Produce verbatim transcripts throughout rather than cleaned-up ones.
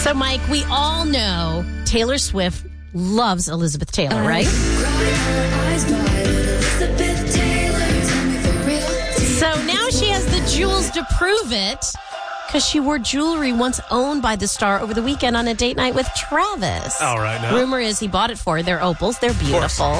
So, Mike, we all know Taylor Swift loves Elizabeth Taylor, right? So now she has the jewels to prove it because she wore jewelry once owned by the star over the weekend on a date night with Travis. All right, now. Rumor is he bought it for her. They're opals. They're beautiful.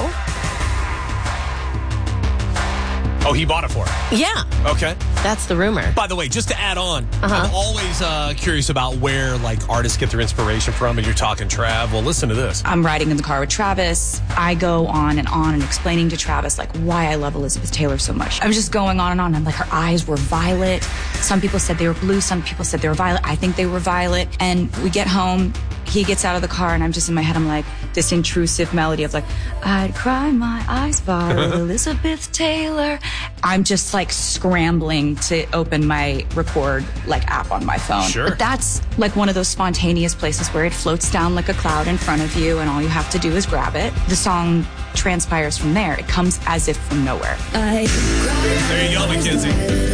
Oh, he bought it for her? Yeah. Okay. That's the rumor. By the way, just to add on, Uh-huh. I'm always uh, curious about where like artists get their inspiration from, and you're talking Trav. Well, listen to this. I'm riding in the car with Travis. I go on and on and explaining to Travis like why I love Elizabeth Taylor so much. I was just going on and on. I'm like, her eyes were violet. Some people said they were blue. Some people said they were violet. I think they were violet. And we get home. He gets out of the car, and I'm just in my head, I'm like, this intrusive melody of like, I'd cry my eyes violet, Elizabeth Taylor. I'm just like scrambling to open my record like app on my phone. Sure. But that's like one of those spontaneous places where it floats down like a cloud in front of you, and all you have to do is grab it. The song transpires from there. It comes as if from nowhere. There you go, Mackenzie.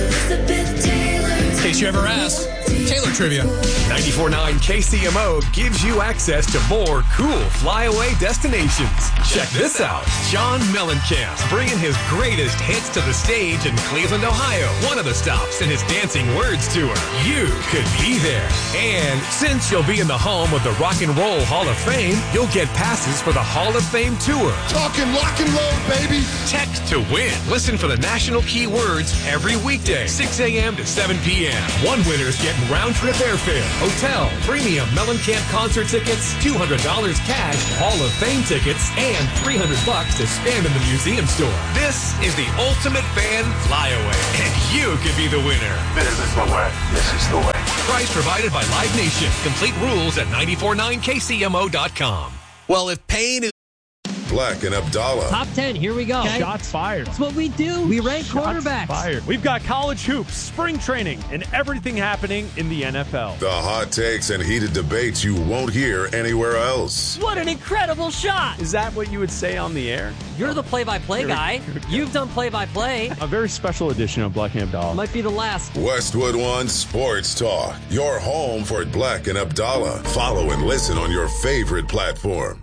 In case you ever asked, Taylor trivia. ninety-four point nine K C M O gives you access to more cool flyaway destinations. Check this out. John Mellencamp's bringing his greatest hits to the stage in Cleveland, Ohio. One of the stops in his Dancing Words tour. You could be there. And since you'll be in the home of the Rock and Roll Hall of Fame, you'll get passes for the Hall of Fame tour. Talking lock and load, baby. Text to win. Listen for the national keywords every weekday, six a.m. to seven p.m. One winner's getting round-trip airfare, hotel, premium Mellencamp concert tickets, two hundred dollars cash, Hall of Fame tickets, and three hundred bucks to spend in the museum store. This is the ultimate fan flyaway, and you could be the winner. This is the way. This is the way. Price provided by Live Nation. Complete rules at nine four nine K C M O dot com. Well, if pain is... Black and Abdallah. Top ten, here we go. Okay. Shots fired. That's what we do. We rank Shots quarterbacks. Fired. We've got college hoops, spring training, and everything happening in the N F L. The hot takes and heated debates you won't hear anywhere else. What an incredible shot. Is that what you would say on the air? You're the play-by-play guy. You've done play-by-play. A very special edition of Black and Abdallah. Might be the last. Westwood One Sports Talk. Your home for Black and Abdallah. Follow and listen on your favorite platform.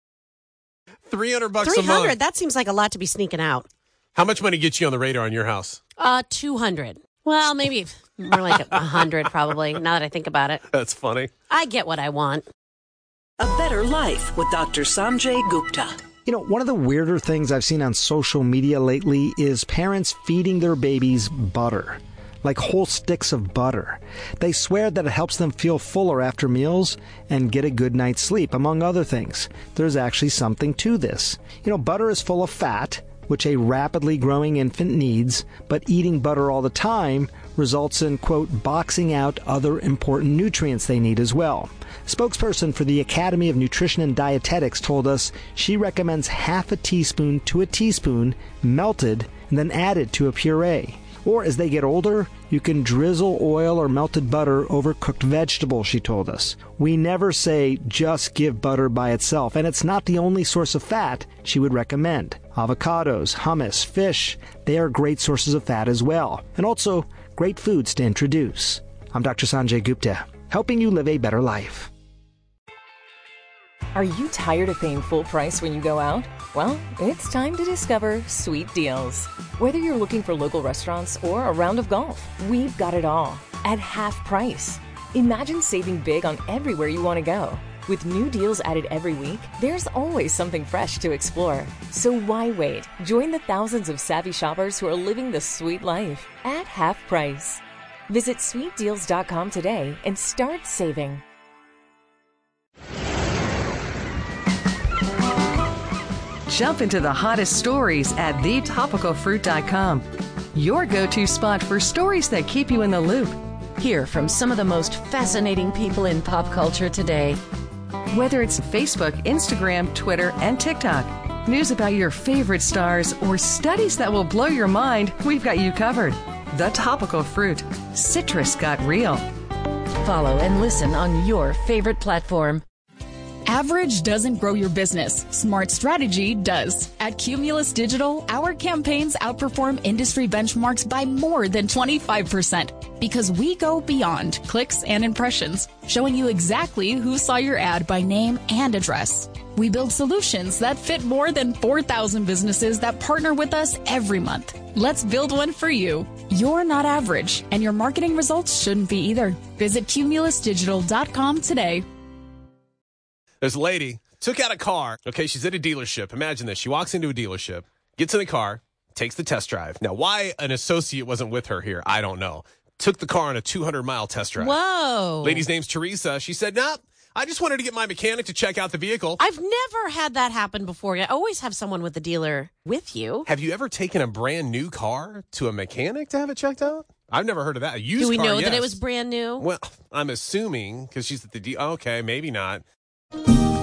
three hundred bucks a three hundred, month. that seems like a lot to be sneaking out. How much money gets you on the radar on your house? Uh, two hundred. Well, maybe more like one hundred probably, now that I think about it. That's funny. I get what I want. A Better Life with Doctor Sanjay Gupta. You know, one of the weirder things I've seen on social media lately is parents feeding their babies butter. Like whole sticks of butter. They swear that it helps them feel fuller after meals and get a good night's sleep, among other things. There's actually something to this. You know, butter is full of fat, which a rapidly growing infant needs, but eating butter all the time results in, quote, boxing out other important nutrients they need as well. Spokesperson for the Academy of Nutrition and Dietetics told us she recommends half a teaspoon to a teaspoon melted and then added to a puree. Or as they get older, you can drizzle oil or melted butter over cooked vegetables, she told us. We never say just give butter by itself, and it's not the only source of fat she would recommend. Avocados, hummus, fish, they are great sources of fat as well, and also great foods to introduce. I'm Doctor Sanjay Gupta, helping you live a better life. Are you tired of paying full price when you go out? Well, it's time to discover Sweet Deals. Whether you're looking for local restaurants or a round of golf, we've got it all at half price. Imagine saving big on everywhere you want to go. With new deals added every week, there's always something fresh to explore. So why wait? Join the thousands of savvy shoppers who are living the sweet life at half price. Visit sweet deals dot com today and start saving. Jump into the hottest stories at the topical fruit dot com. Your go-to spot for stories that keep you in the loop. Hear from some of the most fascinating people in pop culture today. Whether it's Facebook, Instagram, Twitter, and TikTok, news about your favorite stars, or studies that will blow your mind, we've got you covered. The Topical Fruit. Citrus got real. Follow and listen on your favorite platform. Average doesn't grow your business. Smart strategy does. At Cumulus Digital, our campaigns outperform industry benchmarks by more than twenty-five percent because we go beyond clicks and impressions, showing you exactly who saw your ad by name and address. We build solutions that fit more than four thousand businesses that partner with us every month. Let's build one for you. You're not average, and your marketing results shouldn't be either. Visit cumulus digital dot com today. There's a lady, took out a car. Okay, she's at a dealership. Imagine this. She walks into a dealership, gets in the car, takes the test drive. Now, why an associate wasn't with her here, I don't know. Took the car on a two hundred mile test drive. Whoa. Lady's name's Teresa. She said, nah, I just wanted to get my mechanic to check out the vehicle. I've never had that happen before. I always have someone with the dealer with you. Have you ever taken a brand new car to a mechanic to have it checked out? I've never heard of that. A used Do we car, know yes. that it was brand new? Well, I'm assuming because she's at the de- okay, maybe not.